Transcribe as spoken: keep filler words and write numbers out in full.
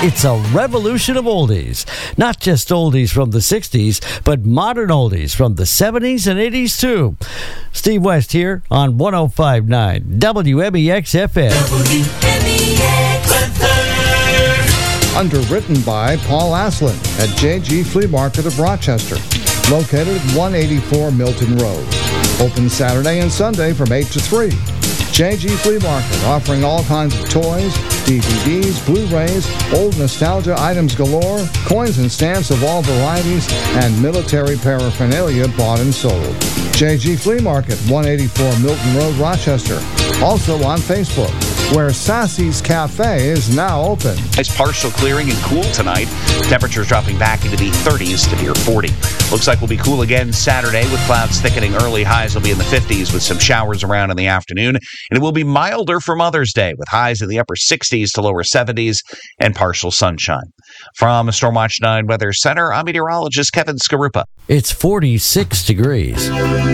It's a revolution of oldies. Not just oldies from the sixties, but modern oldies from the seventies and eighties too. Steve West here on one oh five point nine W M E X F M. W M E X. Underwritten by Paul Aslan at J G Flea Market of Rochester, located at one eighty-four Milton Road. Open Saturday and Sunday from eight to three. J G Flea Market, offering all kinds of toys, D V Ds, Blu-rays, old nostalgia items galore, coins and stamps of all varieties, and military paraphernalia bought and sold. J G Flea Market, one eighty-four Milton Road, Rochester. Also on Facebook, where Sassy's Cafe is now open. It's partial clearing and cool tonight. Temperatures dropping back into the thirties to near forty. Looks like we'll be cool again Saturday with clouds thickening. Early highs will be in the fifties with some showers around in the afternoon. And it will be milder for Mother's Day with highs in the upper sixties to lower seventies and partial sunshine. From the Stormwatch nine Weather Center, I'm meteorologist Kevin Skarupa. It's forty-six degrees.